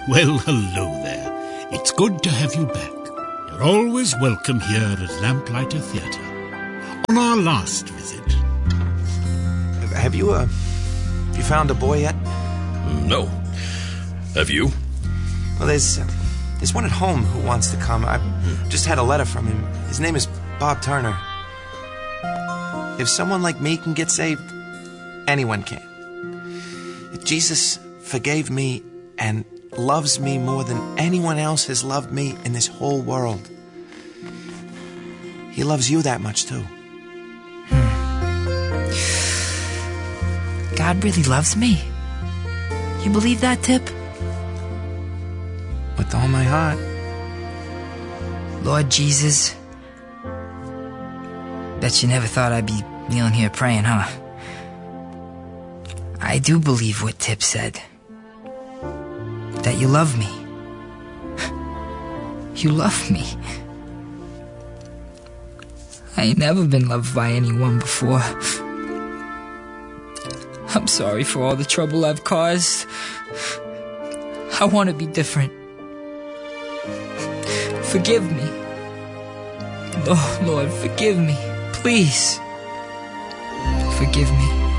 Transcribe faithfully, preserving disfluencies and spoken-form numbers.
Well, hello there. It's good to have you back. You're always welcome here at Lamplighter Theatre. On our last visit... Have you, uh... Have you found a boy yet? No. Have you? Well, there's... Uh, there's one at home who wants to come. I just had a letter from him. His name is Bob Turner. If someone like me can get saved, anyone can. If Jesus forgave me and loves me more than anyone else has loved me in this whole world, He loves you that much too. Hmm. God really loves me? You believe that, Tip? With all my heart. Lord Jesus, bet you never thought I'd be kneeling here praying, huh? I do believe what Tip said. That you love me. You love me. I ain't never been loved by anyone before. I'm sorry for all the trouble I've caused. I want to be different. Forgive me. Oh, Lord, forgive me. Please. Forgive me.